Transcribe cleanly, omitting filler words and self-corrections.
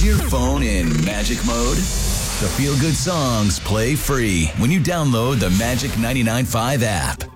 your phone in magic mode? The feel-good songs play free when you download the Magic 99.5 app.